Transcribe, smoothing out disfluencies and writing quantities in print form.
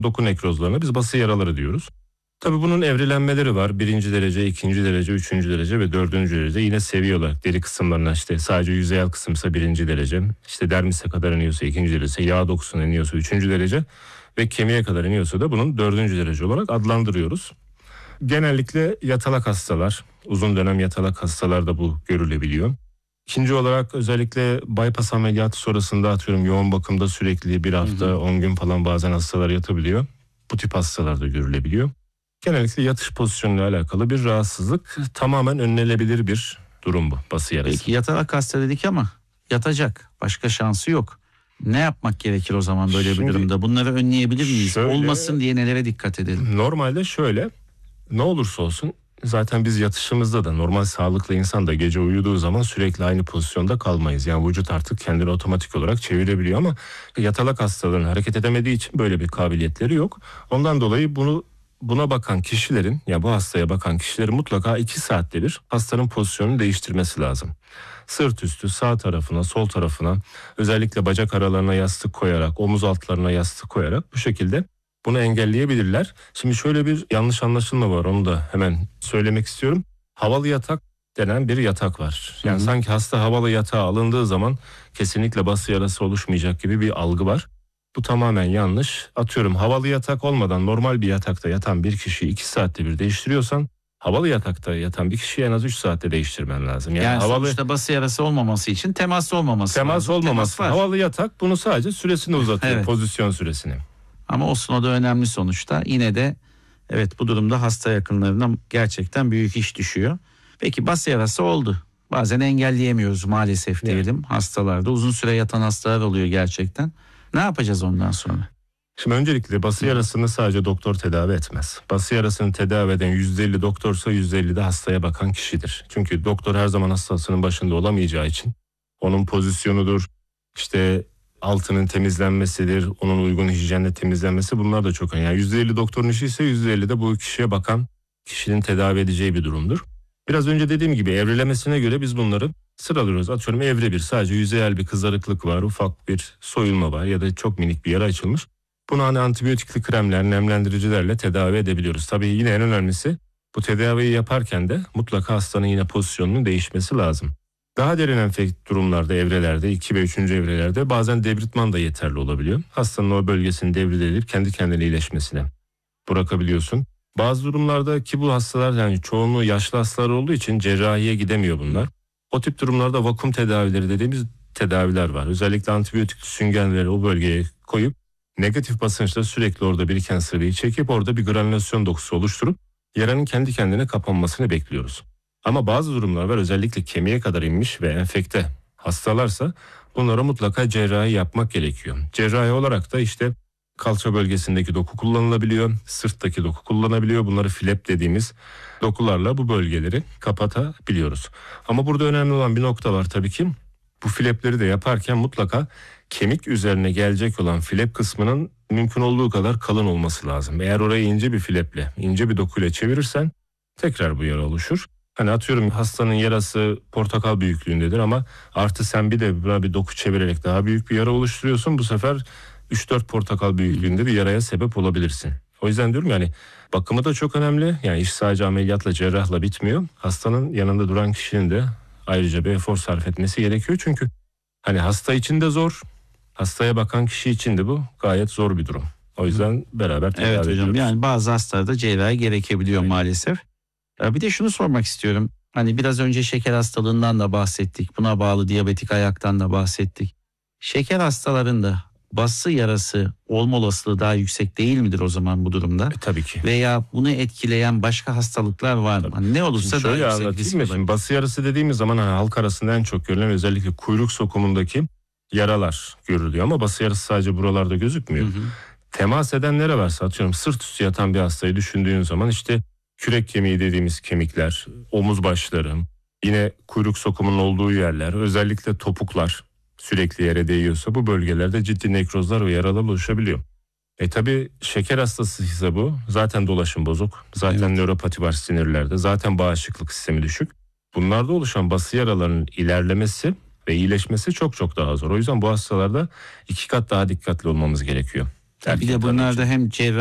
doku nekrozlarına biz bası yaraları diyoruz. Tabii bunun evrelenmeleri var. 1. derece, 2. derece, 3. derece ve 4. derece. Yine seviye olarak deri kısımlarına işte sadece yüzeyel kısımsa 1. derece. İşte dermise kadar iniyorsa 2. derece, yağ dokusuna iniyorsa 3. derece ve kemiğe kadar iniyorsa da bunun 4. derece olarak adlandırıyoruz. Genellikle yatalak hastalar, uzun dönem yatalak hastalarda bu görülebiliyor. İkinci olarak özellikle bypass ameliyatı sonrasında atıyorum yoğun bakımda sürekli bir hafta 10 gün falan bazen hastalar yatabiliyor. Bu tip hastalarda görülebiliyor. Genellikle yatış pozisyonuyla alakalı bir rahatsızlık, tamamen önlenebilir bir durum bu bası yarası. Peki yatalak hasta dedik ama yatacak, başka şansı yok. Ne yapmak gerekir o zaman böyle bir durumda? Bunları önleyebilir miyiz? Olmasın diye nelere dikkat edelim? Normalde şöyle, ne olursa olsun zaten biz yatışımızda da normal sağlıklı insan da gece uyuduğu zaman sürekli aynı pozisyonda kalmayız. Yani vücut artık kendini otomatik olarak çevirebiliyor ama yatalak hastaların hareket edemediği için böyle bir kabiliyetleri yok. Ondan dolayı buna bakan kişilerin, ya bu hastaya bakan kişilerin mutlaka 2 saatte bir hastanın pozisyonunu değiştirmesi lazım. Sırt üstü, sağ tarafına, sol tarafına, özellikle bacak aralarına yastık koyarak, omuz altlarına yastık koyarak bu şekilde bunu engelleyebilirler. Şimdi şöyle bir yanlış anlaşılma var, onu da hemen söylemek istiyorum. Havalı yatak denen bir yatak var. Yani sanki hasta havalı yatağa alındığı zaman kesinlikle bası yarası oluşmayacak gibi bir algı var. Bu tamamen yanlış. Atıyorum havalı yatak olmadan normal bir yatakta yatan bir kişiyi 2 saatte bir değiştiriyorsan, havalı yatakta yatan bir kişiyi en az 3 saatte değiştirmen lazım. Yani sonuçta bası yarası olmaması için temas olmaması lazım. Temas havalı yatak bunu sadece süresini uzatıyor, pozisyon süresini. Ama olsun, o da önemli sonuçta. Yine de evet, bu durumda hasta yakınlarına gerçekten büyük iş düşüyor. Peki bası yarası oldu. Bazen engelleyemiyoruz maalesef diyelim hastalarda. Uzun süre yatan hastalar oluyor gerçekten. Ne yapacağız ondan sonra? Şimdi öncelikle bası yarasını sadece doktor tedavi etmez. Bası yarasını tedavi eden %50 doktorsa %50 de hastaya bakan kişidir. Çünkü doktor her zaman hastasının başında olamayacağı için onun pozisyonudur, işte altının temizlenmesidir, onun uygun hijyenle temizlenmesi, bunlar da çok önemli. Yani %50 doktorun işi ise %50 de bu kişiye bakan kişinin tedavi edeceği bir durumdur. Biraz önce dediğim gibi evrelemesine göre biz bunları sıralıyoruz. Atıyorum evre 1 sadece yüzeyel bir kızarıklık var, ufak bir soyulma var ya da çok minik bir yara açılmış. Bunu hani antibiyotikli kremler, nemlendiricilerle tedavi edebiliyoruz. Tabii yine en önemlisi bu tedaviyi yaparken de mutlaka hastanın yine pozisyonunun değişmesi lazım. Daha derin durumlarda, evrelerde, 2 ve 3. evrelerde bazen debritman da yeterli olabiliyor. Hastanın o bölgesini devriledip kendi kendine iyileşmesine bırakabiliyorsun. Bazı durumlarda ki bu hastalar yani çoğunluğu yaşlı hastalar olduğu için cerrahiye gidemiyor bunlar. O tip durumlarda vakum tedavileri dediğimiz tedaviler var. Özellikle antibiyotikli süngerleri o bölgeye koyup negatif basınçla sürekli orada biriken sıvıyı çekip orada bir granülasyon dokusu oluşturup yaranın kendi kendine kapanmasını bekliyoruz. Ama bazı durumlar var, özellikle kemiğe kadar inmiş ve enfekte hastalarsa bunlara mutlaka cerrahi yapmak gerekiyor. Cerrahi olarak da işte kalça bölgesindeki doku kullanılabiliyor, sırttaki doku kullanılabiliyor. Bunları flap dediğimiz dokularla bu bölgeleri kapatabiliyoruz. Ama burada önemli olan bir nokta var tabii ki. Bu flapleri de yaparken mutlaka kemik üzerine gelecek olan flap kısmının mümkün olduğu kadar kalın olması lazım. Eğer orayı ince bir flaple, ince bir dokuyla çevirirsen tekrar bu yara oluşur. Hani atıyorum hastanın yarası portakal büyüklüğündedir ama artı sen bir de buna bir doku çevirerek daha büyük bir yara oluşturuyorsun. Bu sefer 3-4 portakal büyüklüğünde bir yaraya sebep olabilirsin. O yüzden diyorum yani bakımı da çok önemli. Yani iş sadece ameliyatla, cerrahla bitmiyor. Hastanın yanında duran kişinin de ayrıca bir efor sarf etmesi gerekiyor. Çünkü hani hasta için de zor, hastaya bakan kişi için de bu gayet zor bir durum. O yüzden beraber tedavi ediyoruz. Evet hocam, yani bazı hastalarda cerrahi gerekebiliyor maalesef. Bir de şunu sormak istiyorum. Hani biraz önce şeker hastalığından da bahsettik. Buna bağlı diyabetik ayaktan da bahsettik. Şeker hastalarında bası yarası olma olasılığı daha yüksek değil midir o zaman bu durumda? Tabii ki. Veya bunu etkileyen başka hastalıklar var mı? Hani ne olursa şimdi daha yüksek risk olur. Şimdi bası yarası dediğimiz zaman hani halk arasında en çok görülen özellikle kuyruk sokumundaki yaralar görülüyor. Ama bası yarası sadece buralarda gözükmüyor. Temas edenlere varsa atıyorum sırt üstü yatan bir hastayı düşündüğün zaman işte kürek kemiği dediğimiz kemikler, omuz başları, yine kuyruk sokumunun olduğu yerler, özellikle topuklar sürekli yere değiyorsa bu bölgelerde ciddi nekrozlar ve yaralar oluşabiliyor. Tabii şeker hastasıysa bu zaten dolaşım bozuk, zaten nöropati var sinirlerde, zaten bağışıklık sistemi düşük. Bunlarda oluşan bası yaralarının ilerlemesi ve iyileşmesi çok çok daha zor. O yüzden bu hastalarda 2 kat daha dikkatli olmamız gerekiyor. Bir Erken de tabii bunlarda ki. hem cerrahi